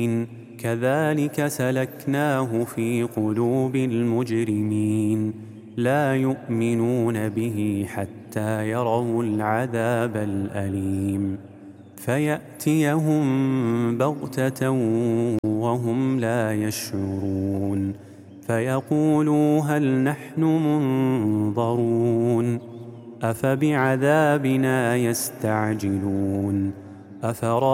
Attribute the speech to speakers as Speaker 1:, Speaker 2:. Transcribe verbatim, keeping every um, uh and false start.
Speaker 1: كذلك سلكناه في قلوب المجرمين لا يؤمنون به حتى يروا العذاب الأليم فيأتيهم بغتة وهم لا يشعرون فيقولوا هل نحن منظرون أفبعذابنا يستعجلون أفرأيتم